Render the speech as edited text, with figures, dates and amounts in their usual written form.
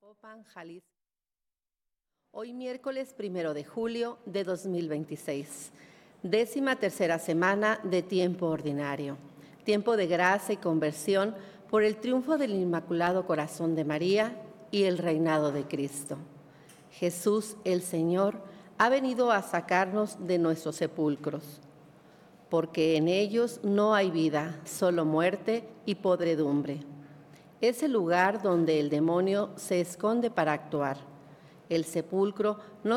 Zapopan, Jalisco. Hoy miércoles 1 de julio de 2026, 13ª semana de tiempo ordinario, tiempo de gracia y conversión por el triunfo del Inmaculado Corazón de María y el reinado de Cristo. Jesús, el Señor, ha venido a sacarnos de nuestros sepulcros, porque en ellos no hay vida, solo muerte y podredumbre. Es el lugar donde el demonio se esconde para actuar. El sepulcro no